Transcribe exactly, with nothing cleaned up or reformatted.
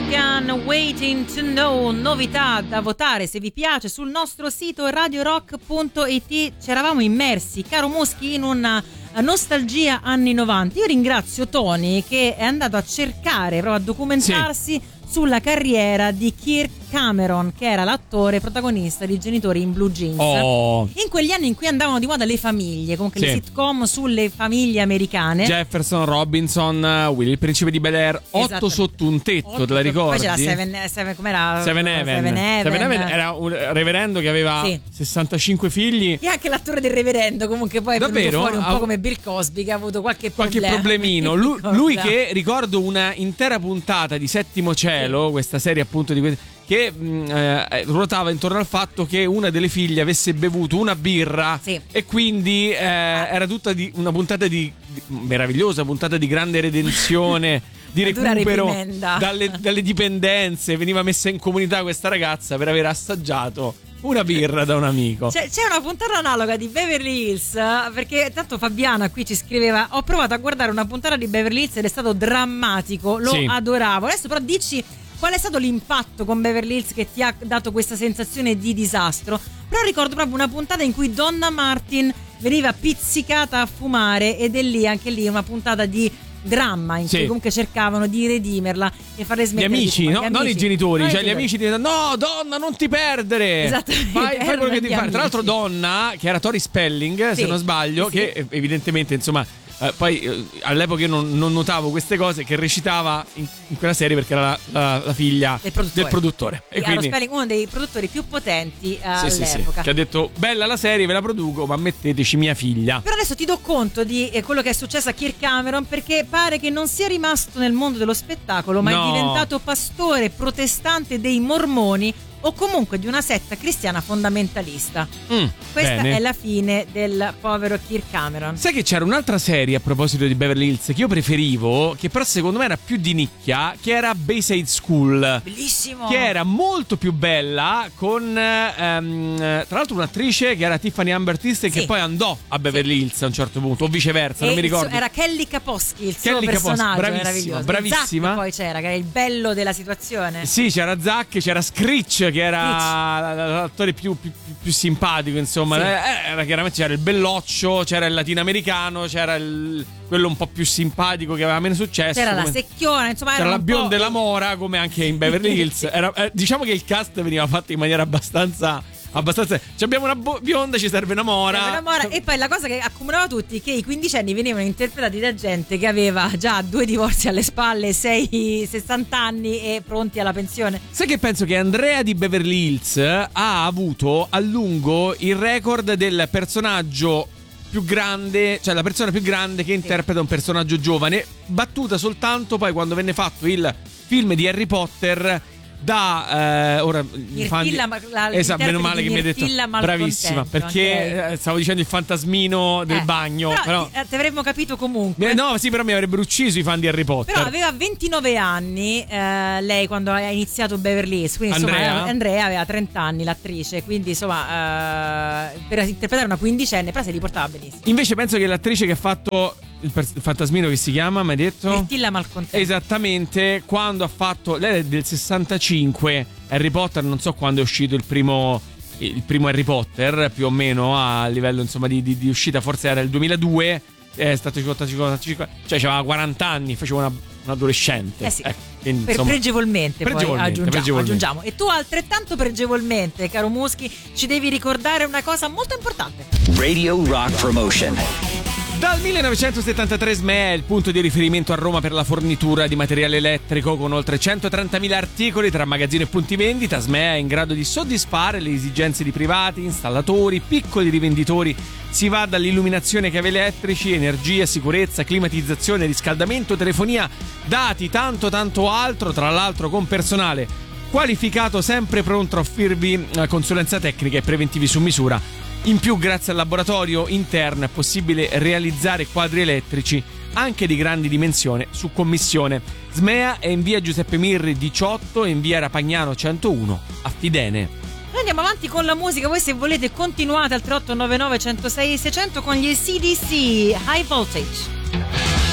Morgan, Waiting to Know, novità da votare se vi piace sul nostro sito radio rock punto it. Ci eravamo immersi, caro Muschi, in una nostalgia anni novanta. Io ringrazio Tony che è andato a cercare, proprio a documentarsi sì. sulla carriera di Kirk Cameron, che era l'attore protagonista di Genitori in Blue Jeans. Oh. In quegli anni in cui andavano di moda le famiglie, comunque sì. le sitcom sulle famiglie americane. Jefferson, Robinson, Willy il principe di Bel-Air, Otto sotto un tetto, Otto, te la ricordi? Poi c'era Seven, Seven, com'era? Seven Heaven. Seven Heaven. Seven Heaven era un reverendo che aveva sì. sessantacinque figli. E anche l'attore del reverendo comunque poi è Davvero? venuto fuori un ha... po' come Bill Cosby, che ha avuto qualche, qualche problemino. Lui, lui che ricordo una intera puntata di Settimo Cielo, sì. questa serie appunto di che mh, eh, ruotava intorno al fatto che una delle figlie avesse bevuto una birra sì. e quindi eh, era tutta di, una puntata di, di meravigliosa puntata di grande redenzione, di recupero dalle, dalle dipendenze. Veniva messa in comunità questa ragazza per aver assaggiato una birra da un amico. C'è, c'è una puntata analoga di Beverly Hills, perché tanto Fabiana qui ci scriveva: ho provato a guardare una puntata di Beverly Hills ed è stato drammatico, lo sì. adoravo. Adesso però dici qual è stato l'impatto con Beverly Hills che ti ha dato questa sensazione di disastro. Però ricordo proprio una puntata in cui Donna Martin veniva pizzicata a fumare, ed è lì, anche lì, una puntata di dramma in sì. cui comunque cercavano di redimerla e farle smettere. Gli amici, di no? Gli amici. Non i genitori, non cioè i gli amici diventano: no, donna, non ti perdere. Esattamente. Fai, fai quello che devi fare. Tra l'altro, Donna, che era Tori Spelling, sì. se non sbaglio, sì. che evidentemente, insomma, eh, poi eh, all'epoca io non, non notavo queste cose, che recitava in, in quella serie perché era la, la, la figlia del produttore, del produttore. E quindi Spelling, uno dei produttori più potenti eh, sì, all'epoca, sì, sì. che ha detto: bella la serie, ve la produco, ma metteteci mia figlia. Però adesso ti do conto di eh, quello che è successo a Kirk Cameron, perché pare che non sia rimasto nel mondo dello spettacolo, ma no. è diventato pastore protestante dei mormoni, o comunque di una setta cristiana fondamentalista. Mm, Questa bene. è la fine del povero Kirk Cameron. Sai che c'era un'altra serie a proposito di Beverly Hills che io preferivo, che però secondo me era più di nicchia, che era Bayside School. Bellissimo. Che era molto più bella, con ehm, tra l'altro un'attrice che era Tiffany Amber Thiessen, sì. che poi andò a Beverly sì. Hills a un certo punto, o viceversa, e non mi ricordo. Era Kelly Kaposky il Kelly suo personaggio, Kaposky, bravissima, bravissima. Zack poi c'era, che era il bello della situazione. Sì, c'era Zack, c'era Screech, che era l'attore più, più, più simpatico, insomma. Sì. Era chiaramente, c'era il belloccio, c'era il latinoamericano, c'era il, quello un po' più simpatico che aveva meno successo, c'era come, la secchiona, insomma, c'era era la bionda e la mora, come anche in Beverly Hills. Era, eh, diciamo che il cast veniva fatto in maniera abbastanza abbastanza ci abbiamo una bo- bionda, ci serve una mora, una mora. E poi la cosa che accomunava tutti è che i quindicenni venivano interpretati da gente che aveva già due divorzi alle spalle, sei sessanta anni e pronti alla pensione. Sai che penso che Andrea di Beverly Hills ha avuto a lungo il record del personaggio più grande, cioè la persona più grande che interpreta sì. un personaggio giovane, battuta soltanto poi quando venne fatto il film di Harry Potter da eh, ora Mirtilla, fan... la, esatto, meno male che mi hai detto bravissima, perché okay. eh, stavo dicendo il fantasmino del eh, bagno, però, però ti, ti avremmo capito comunque. No, sì, però mi avrebbero ucciso i fan di Harry Potter. Però aveva ventinove anni eh, lei quando ha iniziato Beverly Hills, quindi Andrea? insomma Andrea aveva trenta anni, l'attrice, quindi insomma eh, per interpretare una quindicenne, però si riportava benissimo. Invece penso che l'attrice che ha fatto il, pers- il fantasmino, che si chiama, mi hai detto? Mirtilla Malcontento. Esattamente, quando ha fatto, lei è del sessantacinque, Harry Potter non so quando è uscito il primo il primo Harry Potter, più o meno a livello insomma di, di, di uscita, forse era il duemiladue, è stato cinquantacinque, cioè aveva quaranta anni, faceva una, un adolescente. Eh sì. Ecco, quindi, per insomma, pregevolmente, pregevolmente, poi aggiungiamo, pregevolmente. aggiungiamo. E tu altrettanto pregevolmente, caro Muschi, ci devi ricordare una cosa molto importante. Radio Rock Promotion. Dal millenovecentosettantatré S M E A è il punto di riferimento a Roma per la fornitura di materiale elettrico, con oltre centotrentamila articoli tra magazzino e punti vendita. S M E A è in grado di soddisfare le esigenze di privati, installatori, piccoli rivenditori. Si va dall'illuminazione ai cavi elettrici, energia, sicurezza, climatizzazione, riscaldamento, telefonia, dati, tanto tanto altro, tra l'altro con personale qualificato sempre pronto a offrirvi consulenza tecnica e preventivi su misura. In più, grazie al laboratorio interno, è possibile realizzare quadri elettrici anche di grandi dimensioni su commissione. S M E A è in via Giuseppe Mirri diciotto e in via Rapagnano centouno a Fidene. Noi andiamo avanti con la musica, voi se volete continuate al tre otto nove nove uno zero sei sei zero zero con gli A C/D C High Voltage.